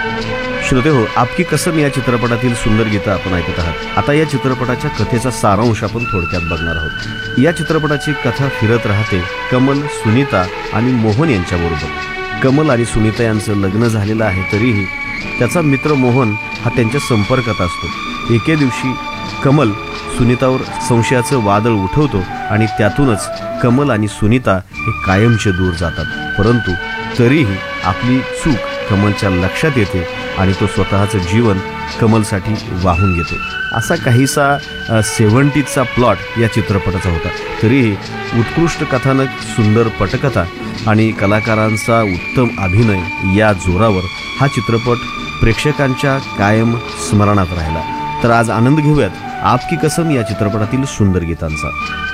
श्रोतेहो, आपकी कसम या चित्रपटातील सुंदर गीतं आपण ऐकत आहात. आता या चित्रपटाच्या कथेचा सारांश आपण थोडक्यात बघणार आहोत. या चित्रपटाची कथा फिरत राहते कमल, सुनीता आणि मोहन यांच्याबरोबर. कमल आणि सुनीता यांचं लग्न झालेलं आहे, तरीही त्याचा मित्र मोहन हा त्यांच्या संपर्कात असतो. एके दिवशी कमल सुनीतावर संशयाचं वादळ उठवतो आणि त्यातूनच कमल आणि सुनीता हे कायमचे दूर जातात. परंतु तरीही आपली चूक कमलच्या लक्षात येते आणि तो स्वतःचं जीवन कमलसाठी वाहून घेतो. असा काहीसा 70चा प्लॉट या चित्रपटाचा होता. तरीही उत्कृष्ट कथानक, सुंदर पटकथा आणि कलाकारांचा उत्तम अभिनय या जोरावर हा चित्रपट प्रेक्षकांच्या कायम स्मरणात राहिला. तर आज आनंद घेऊयात आपकी कसम या चित्रपटातील सुंदर गीतांचा.